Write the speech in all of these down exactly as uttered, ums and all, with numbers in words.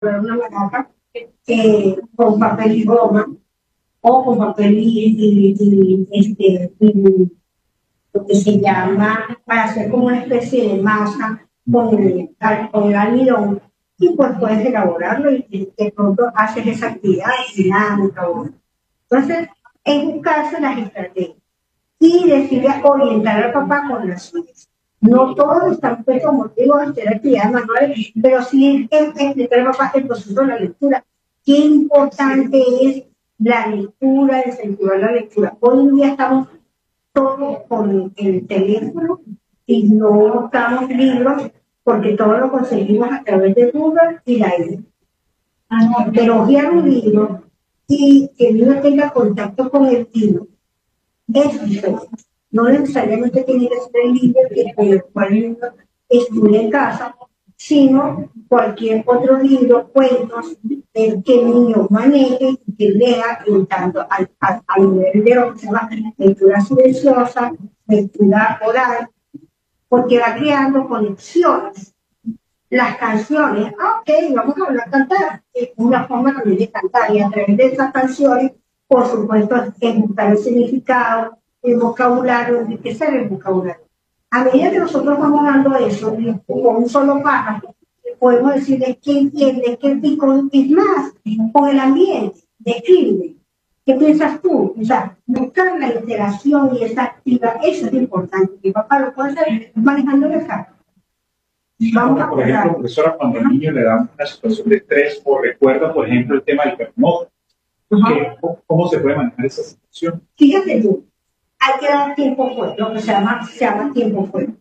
una maraca eh, con papel y goma o con papel y, y, y, este, y lo que se llama, para hacer como una especie de masa con el, con el almidón, y pues puedes elaborarlo y, y de pronto haces esa actividad dinámica. Entonces, es buscarse las estrategias y decirle, orientar al papá con las suyas. No todos están, pues, como digo, a hacer actividades manuales, pero sí explicar al papá el proceso de la lectura. Qué importante es la lectura, incentivar la lectura. Hoy en día estamos todo con el teléfono y no buscamos libros porque todo lo conseguimos a través de Google y la I A. Pero ojear un libro y que el niño tenga contacto con el libro es diferente. No necesariamente tiene que ser el libro que con el cual el niño estudia en casa, sino cualquier otro libro, cuentos, el que el niño maneje y que lea en tanto al, al, al nivel de lo que se llama lectura silenciosa, lectura oral, porque va creando conexiones. Las canciones, ah, ok, vamos a hablar cantar, es una forma también de cantar, y a través de esas canciones, por supuesto, es buscar el significado, el vocabulario, enriquecer el vocabulario. A medida que nosotros vamos dando eso, con un solo párrafo, podemos decirle qué entiende, qué pico es más, con el ambiente, describe. ¿Qué piensas tú? O sea, buscar la interacción y esa activa, eso es importante. Mi papá lo puede hacer manejando el carro. Vamos a por ejemplo, profesora, cuando al niño le da una situación de estrés o recuerda, por ejemplo, el tema del terremoto, ¿cómo se puede manejar esa situación? Fíjate tú, hay que dar tiempo fuera, lo que se llama, se llama tiempo fuera.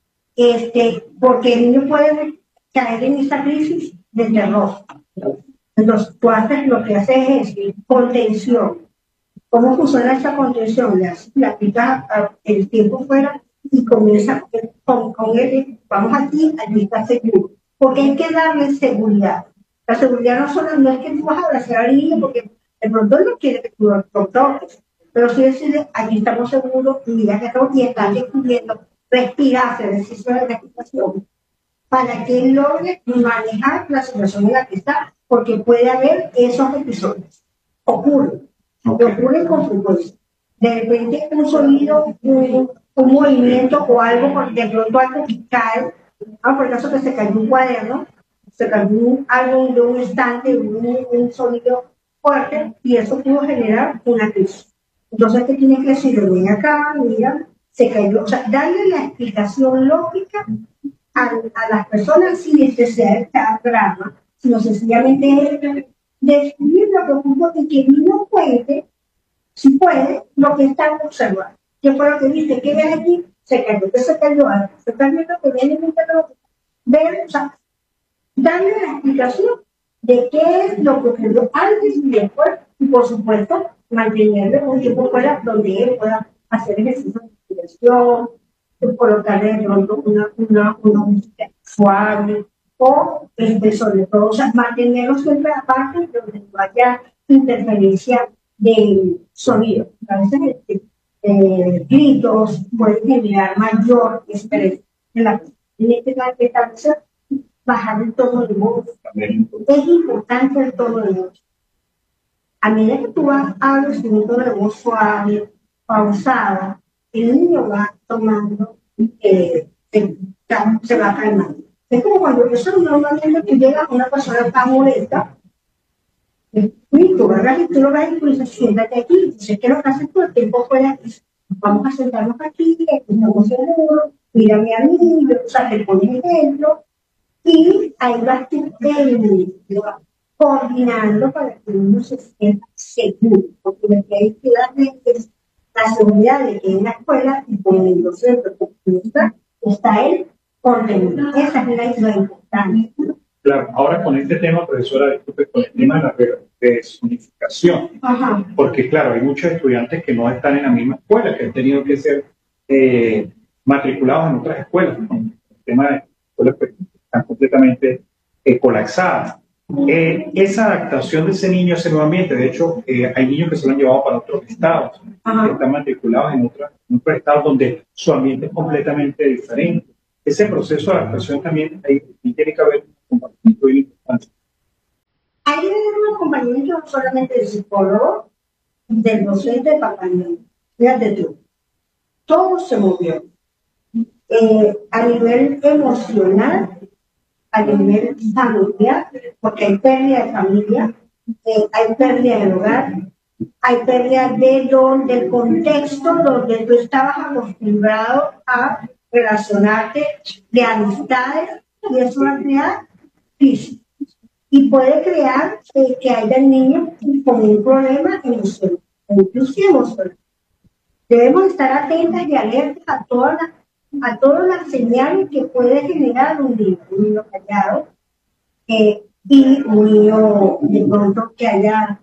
Este, porque el niño puede caer en esa crisis de terror. Entonces, tú haces, lo que haces es contención. ¿Cómo funciona esa contención? Le, le aplicas el tiempo fuera y comienza con, con él, vamos aquí, aquí está seguro. Porque hay que darle seguridad. La seguridad no solo no es que tú vas a abrazar al niño, porque de pronto él no quiere que tú lo toques, pero sí decirle, aquí estamos seguros, mira que estamos y están descubriendo, respirar, hacer ejercicio de respiración, para que él logre manejar la situación en la que está, porque puede haber esos episodios. Ocurre. Okay. Ocurre con frecuencia. De repente un sonido, un, un movimiento o algo, porque de pronto algo que cae, ah, por caso que se cayó un cuaderno, se cayó un, algo de un estante, un, un sonido fuerte, y eso pudo generar una crisis. Entonces, ¿qué tienes que decir? Ven acá, mira, se cayó. O sea, darle la explicación lógica a, a las personas sin necesidad de cada drama, sino sencillamente describir lo que ocurrió y que el niño cuente, si puede, lo que está observando. ¿Qué fue lo que viste? ¿Qué ves aquí? Se cayó, ¿qué se cayó? Se está viendo que viene un terreno. Ver, o sea, darle la explicación de qué es lo que ocurrió antes y después, y por supuesto, mantenerlo un tiempo fuera donde él pueda hacer ejercicio de respiración, colocarle de pronto una, una, una música suave, o este, sobre todo, o sea, mantenerlo siempre aparte donde no haya interferencia de sonido. A veces este, eh, gritos pueden generar mayor estrés en la persona. En este caso, bajar el tono de voz. Es importante el tono de voz. A medida que tú vas hablas en un tono de voz suave, pausada, el niño va tomando, eh, se, se va calmando. Es como cuando eso normalmente tú llegas a una persona tan molesta, y tú agarras y tú lo ves y tú dices, siéntate aquí. Entonces, ¿qué es lo que haces tú? El tiempo fuera, vamos a sentarnos aquí, estamos seguros, mírame a mí, o sea, te pones ejemplo, y ahí vas tú eh, coordinando para que uno se sienta seguro, porque lo que hay que darle es la seguridad de que en la escuela y con el docente está, está el contenido. Esa es la idea importante. Claro, ahora con este tema, profesora, disculpe, con el tema de la desunificación, porque claro, hay muchos estudiantes que no están en la misma escuela, que han tenido que ser eh, matriculados en otras escuelas, ¿no? El tema de escuelas que están completamente eh, colapsadas. Eh, esa adaptación de ese niño a ese nuevo ambiente, de hecho, eh, hay niños que se lo han llevado para otros estados, que están matriculados en, otra, en otros estados donde su ambiente es completamente diferente. Ese proceso de adaptación también ahí tiene que haber un comportamiento de importancia. acompañamiento no solamente del psicólogo, del docente de papá. Fíjate tú, todo se movió. Eh, a nivel emocional, a nivel familiar, porque hay pérdida de familia, eh, hay pérdida del hogar, hay pérdida de don, del contexto donde tú estabas acostumbrado a relacionarte, de amistades, y eso va a crear crisis. Y puede crear eh, que haya niños con un problema emocional, inclusive emocional. Debemos estar atentas y alertas a todas las, a todas las señales que puede generar un niño, un niño callado, eh, y un niño de pronto que haya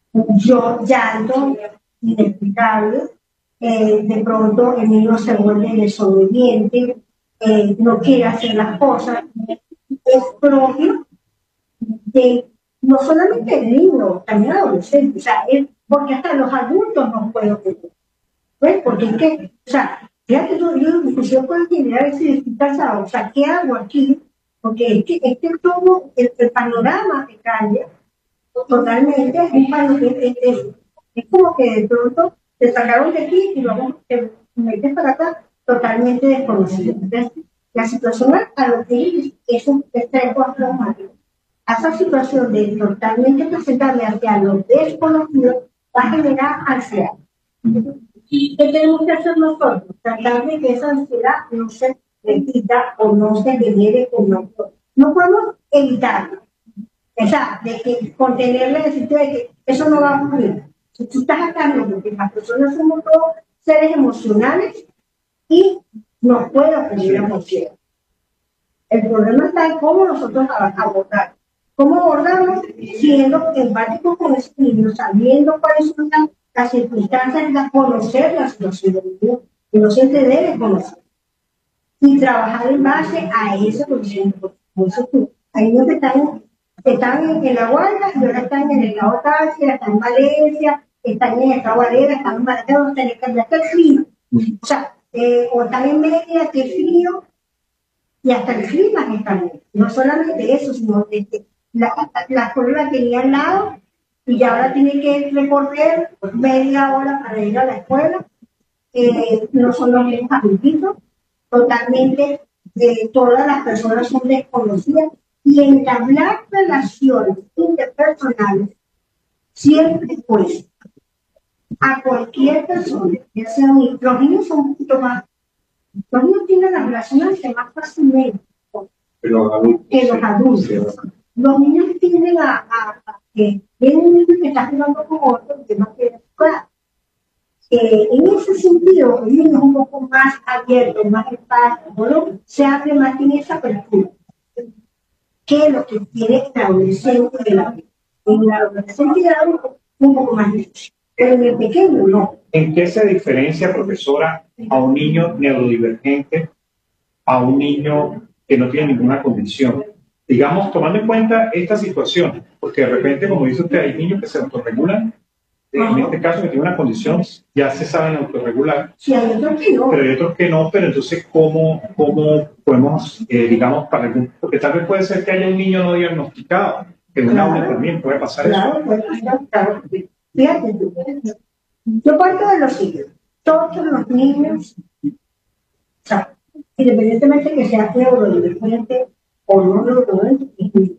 yo llanto inexplicable, eh, de pronto el niño se vuelve desobediente, eh, no quiere hacer las cosas, es propio de no solamente el niño, también el adolescente, o sea, es porque hasta los adultos no pueden ocurrir. Pues, porque es que, o sea, fíjate tú, yo inclusive puedo generar ese estoy cansado, o sea, ¿qué hago aquí? Porque es que, es que todo el, el panorama que cambia totalmente, es, un panorama, es, es, es como que de pronto te sacaron de aquí y luego te metes para acá totalmente desconocido. Entonces, la situación a lo que es un estrés postraumático. A esa situación de totalmente presentarle hacia lo desconocido va a generar ansiedad. ¿Qué tenemos que hacer nosotros? Tratar de que esa ansiedad no se repita o no se genere con nosotros. No podemos evitarlo. O sea, de que contenerle, decirte de que eso no va a ocurrir. Si tú estás acá, porque las personas somos todos seres emocionales y nos puede ocurrir la ansiedad. El problema está en cómo nosotros abordamos. ¿Cómo abordamos? Siendo empáticos con ese niño, sabiendo cuáles son las, las circunstancias, de conocer la situación del niño, que no se debe conocer. Y trabajar en base a ese conocimiento. Por eso tú, hay niños que están, están en, en la Guardia, y ahora están en el estado Táchira, están en Valencia, están en el estado Valera, están en Maracaibo, están en el Cambio, hasta el frío. O sea, eh, o están en Mérida, que es frío, y hasta el clima es también. No solamente eso, sino que la, la escuela la tenía al lado y ahora tiene que recorrer media hora para ir a la escuela. Eh, no son los mismos amiguitos, totalmente eh, todas las personas son desconocidas y entablar relaciones interpersonales siempre cuesta. A cualquier persona, ya sea un, los niños son un poquito más. Los niños tienen las relaciones más fácilmente que los adultos. Que los, adultos. Los niños tienden a, a, a que ven un niño que está jugando con otro que no quiere jugar. Eh, en ese sentido, el niño es un poco más abierto, más empático, ¿no? Se abre más en esa apertura que lo que tiene el adolescente de la vida. En la adolescente ya un, un poco más difícil, pero en el pequeño no. ¿En qué se diferencia, profesora, a un niño neurodivergente a un niño que no tiene ninguna condición? Digamos, tomando en cuenta esta situación, porque de repente, como dice usted, hay niños que se autorregulan, en este caso que tienen una condición, ya se saben autorregular, sí, hay otros que no. Pero hay otros que no, pero entonces, ¿cómo, cómo podemos, eh, digamos, para algún, porque tal vez puede ser que haya un niño no diagnosticado, que en un aula también puede pasar claro, eso. Puede pasar, claro. Fíjate tú, yo parto de los siguiente, todos los niños, o sea, independientemente que sea neurodivergente o no neurodivergente,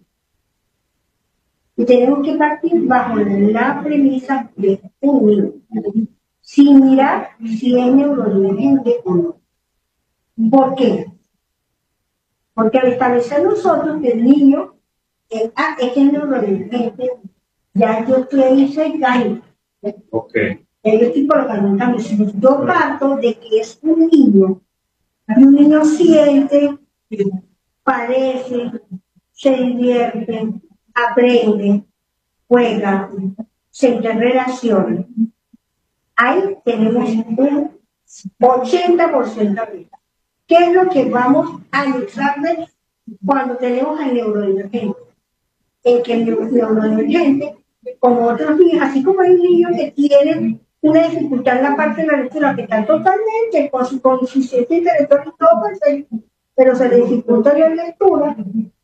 y tenemos que partir bajo la premisa de un niño, sin mirar si es neurodivergente o no. ¿Por qué? Porque al establecer nosotros que el niño eh, ah, es que es neurodivergente, ya yo estoy ahí cercano. Ok. Ya yo estoy colocando un cambio. Yo parto de que es un niño, y un niño siente, parece, se divierte, aprende, juega, se interrelaciona. Ahí tenemos un ochenta por ciento de vida. ¿Qué es lo que vamos a analizarle cuando tenemos al neurodivergente? En que el neurodivergente, como otros niños, así como hay niños que tienen una dificultad en la parte de la lectura, que están totalmente con su coeficiente intelectual y todo perfecto, pero se le dificulta la lectura,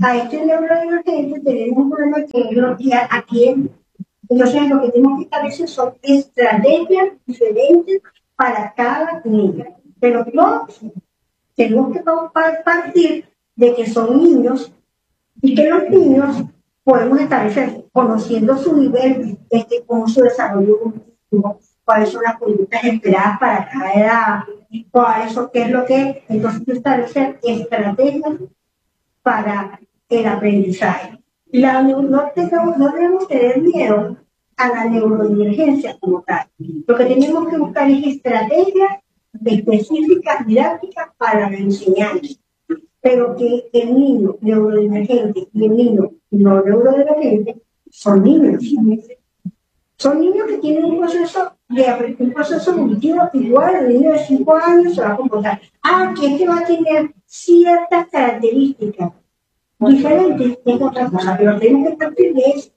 a este neurodivergente tenemos un problema que es lo que aquí, entonces lo que tenemos que establecer son estrategias diferentes para cada niño. Pero todos tenemos que partir de que son niños y que los niños podemos establecer, conociendo su nivel, este, cómo su desarrollo cognitivo, cuáles son las conductas esperadas para cada edad, cuál es, qué es lo que, entonces establecer estrategias para el aprendizaje. La, no, tenemos, no debemos tener miedo a la neurodivergencia como tal. Lo que tenemos que buscar es estrategias específicas, didácticas para la enseñanza. Pero que el niño neurodivergente y el niño no neurodivergente son niños. Son niños que tienen un proceso de un proceso cognitivo igual. El niño de cinco años se va a comportar. Ah, que este va a tener ciertas características diferentes, es otra cosa, pero tenemos que partir de eso.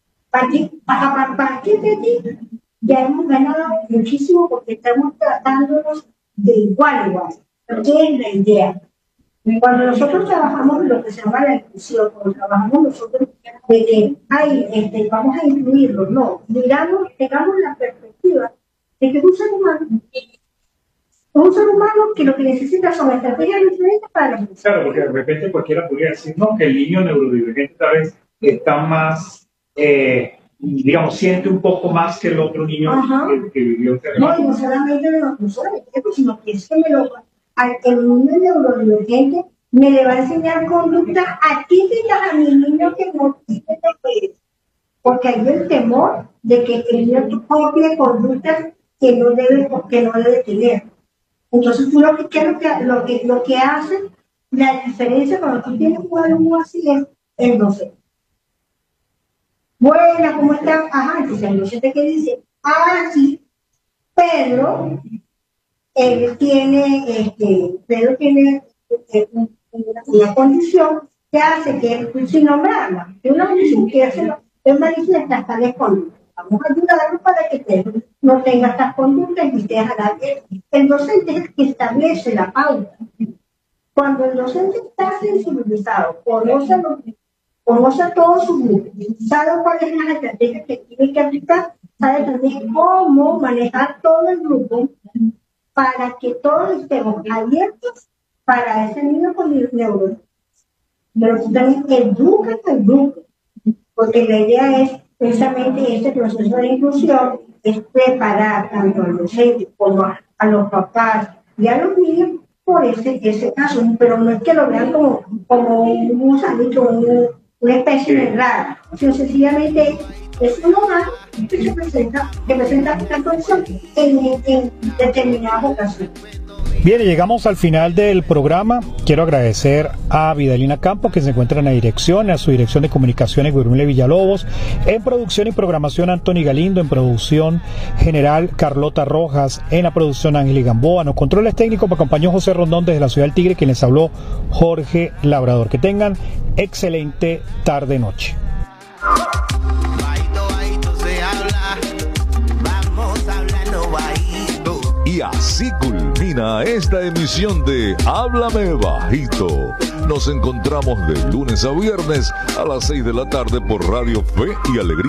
A partir de ti ya hemos ganado muchísimo porque estamos tratándonos de igual a igual. ¿Qué es la idea? Cuando nosotros trabajamos lo que se llama la inclusión, cuando trabajamos nosotros de que ay, este, vamos a incluirlo, no, miramos, tengamos la perspectiva de que es un ser humano, es un ser humano que lo que necesita son estrategias diferentes para la inclusión. Claro, porque de repente cualquiera podría decir, no, que el niño neurodivergente tal vez está más, eh, digamos, siente un poco más que el otro niño que, que vivió. No, y no solamente de los profesores, sino que es que me lo... el niño neurodivergente me le va a enseñar conductas atípicas a mi niño que no tiene que, porque hay el temor de que el niño copie conductas que no debe, que no debe tener. Entonces tú lo que quiero que lo que lo que hace la diferencia cuando tú tienes un alumno así es el docente. Buena, ¿cómo está? Ajá, entonces el docente que dice, ah, sí, pero él tiene, este, Pedro tiene eh, una, una condición que hace que, sin nombrarla, que una condición que hace, él manifiesta tales conductas. Vamos a ayudarlo para que Pedro no tenga estas conductas y esté a la vez. El docente es el que establece la pauta. Cuando el docente está sensibilizado, conoce, los, conoce a todos sus grupos, sabe cuáles son las estrategias que tiene que aplicar, sabe también cómo manejar todo el grupo, para que todos estemos abiertos para ese niño con neuronas. Pero también educa al grupo, porque la idea es precisamente este proceso de inclusión, es preparar tanto al docente como a, a los papás y a los niños por ese, ese caso, pero no es que lo vean como, como un sándwich, un, una especie de rara, sino sencillamente es un hogar que se presenta, que presenta esta condición en, en determinadas ocasiones. Bien, y llegamos al final del programa. Quiero agradecer a Vidalina Campos, que se encuentra en la dirección, a su dirección de comunicaciones, Guillermo Villalobos, en producción y programación, Anthony Galindo, en producción general, Carlota Rojas, en la producción, Ángel Gamboa, los controles técnicos, me acompañó José Rondón desde la ciudad del Tigre, quien les habló, Jorge Labrador. Que tengan excelente tarde-noche. Y así culmina esta emisión de Háblame Bajito. Nos encontramos de lunes a viernes a las seis de la tarde por Radio Fe y Alegría.